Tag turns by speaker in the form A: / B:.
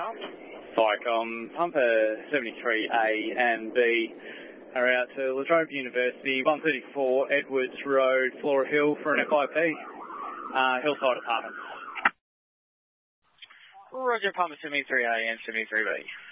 A: Charles?
B: Vicom, pumper 73A and B are out to Latrobe University, 134 Edwards Road, Flora Hill for an FIP, Hillside Apartments.
A: Roger, pumper 73A and 73B.